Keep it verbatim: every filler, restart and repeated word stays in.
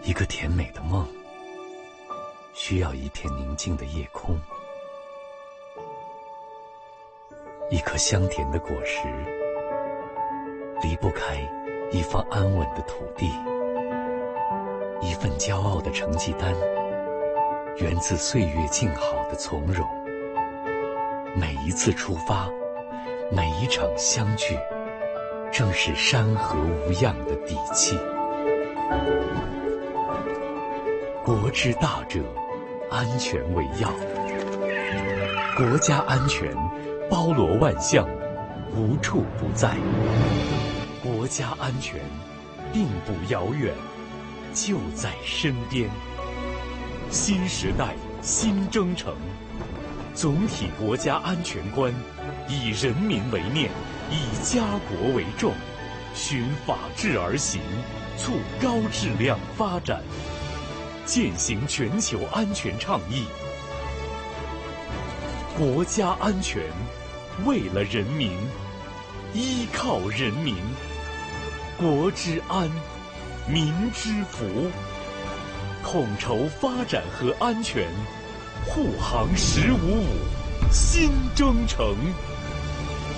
一个甜美的梦，需要一片宁静的夜空，一颗香甜的果实，离不开一方安稳的土地，一份骄傲的成绩单，源自岁月静好的从容。每一次出发，每一场相聚，正是山河无恙的底气。国之大者，安全为要。国家安全包罗万象，无处不在。国家安全并不遥远，就在身边。新时代新征程，总体国家安全观以人民为念，以家国为重，循法治而行，促高质量发展，践行全球安全倡议。国家安全，为了人民，依靠人民。国之安，民之福。统筹发展和安全，护航十五五新征程。